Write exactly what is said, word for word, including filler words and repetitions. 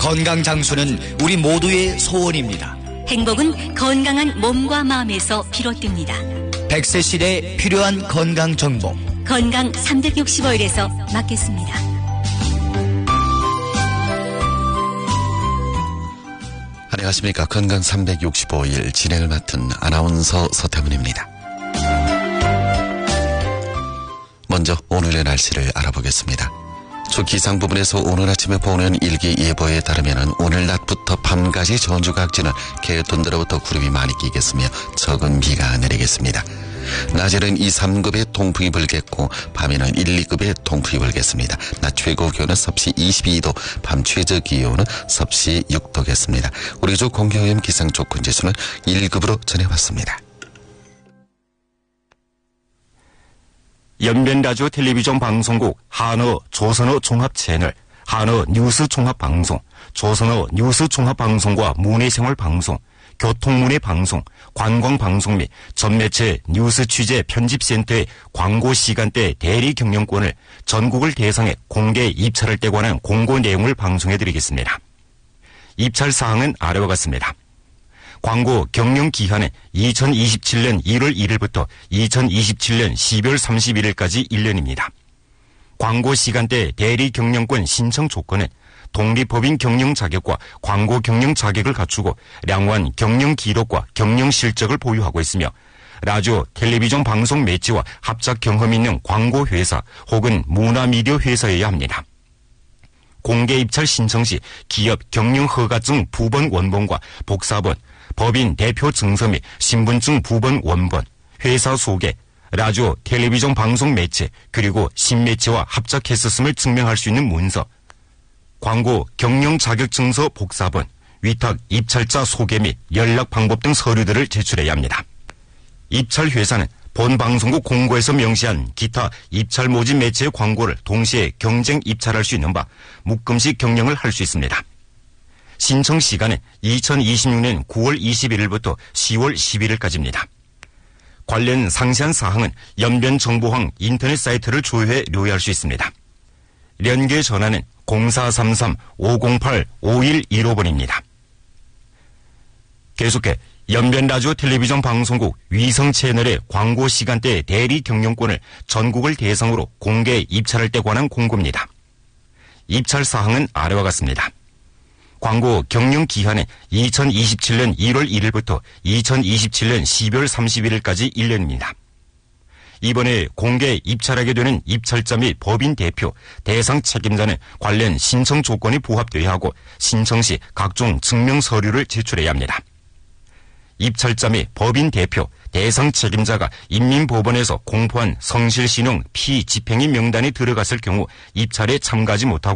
건강 장수는 우리 모두의 소원입니다. 행복은 건강한 몸과 마음에서 비롯됩니다. 백 세 시대에 필요한 건강 정보. 건강 삼백육십오 일에서 맡겠습니다. 안녕하십니까. 건강 삼백육십오 일 진행을 맡은 아나운서 서태문입니다. 먼저 오늘의 날씨를 알아보겠습니다. 주 기상 부분에서 오늘 아침에 보는 일기예보에 따르면 오늘 낮부터 밤까지 전주 각지는 개톤들로부터 구름이 많이 끼겠으며 적은 비가 내리겠습니다. 낮에는 이, 삼급의 동풍이 불겠고 밤에는 일, 이급의 동풍이 불겠습니다. 낮 최고 기온은 섭씨 이십이 도, 밤 최저 기온은 섭씨 육 도겠습니다. 우리 주 공기오염 기상 조건 지수는 일 급으로 전해왔습니다. 연변라디오 텔레비전 방송국 한어 조선어 종합 채널, 한어 뉴스 종합 방송, 조선어 뉴스 종합 방송과 문해생활 방송, 교통문해 방송, 관광 방송 및 전매체 뉴스 취재 편집센터의 광고 시간대 대리 경영권을 전국을 대상에 공개 입찰할 때 관한 공고 내용을 방송해드리겠습니다. 입찰 사항은 아래와 같습니다. 광고 경영 기한은 이천이십칠 년 일월 일일부터 이천이십칠 년 십이월 삼십일일까지 일 년입니다. 광고 시간대 대리 경영권 신청 조건은 독립법인 경영 자격과 광고 경영 자격을 갖추고 량호한 경영 기록과 경영 실적을 보유하고 있으며 라디오, 텔레비전 방송 매체와 합작 경험이 있는 광고 회사 혹은 문화미디어 회사여야 합니다. 공개 입찰 신청 시 기업 경영 허가증 부번 원본과 복사본, 법인 대표 증서 및 신분증 부번 원본, 회사 소개, 라디오, 텔레비전 방송 매체, 그리고 신매체와 합작했었음을 증명할 수 있는 문서, 광고 경영 자격증서 복사본, 위탁 입찰자 소개 및 연락 방법 등 서류들을 제출해야 합니다. 입찰 회사는 본 방송국 공고에서 명시한 기타 입찰 모집 매체의 광고를 동시에 경쟁 입찰할 수 있는 바 묶음식 경영을 할 수 있습니다. 신청 시간은 이천이십육 년 구월 이십일일부터 시월 십일일까지입니다. 관련 상세한 사항은 연변정보항 인터넷 사이트를 조회해 료해할 수 있습니다. 연계 전화는 공사삼삼 오공팔 오일일오 번입니다. 계속해 연변라디오 텔레비전 방송국 위성 채널의 광고 시간대 대리 경영권을 전국을 대상으로 공개 입찰할 때 관한 공고입니다. 입찰 사항은 아래와 같습니다. 광고 경영 기한은 이천이십칠 년 일월 일일부터 이천이십칠 년 십이월 삼십일일까지 일 년입니다. 이번에 공개 입찰하게 되는 입찰자 및 법인 대표, 대상 책임자는 관련 신청 조건이 부합되어야 하고 신청 시 각종 증명 서류를 제출해야 합니다. 입찰자 및 법인 대표, 대상 책임자가 인민법원에서 공포한 성실신용 피집행인 명단이 들어갔을 경우 입찰에 참가하지 못하고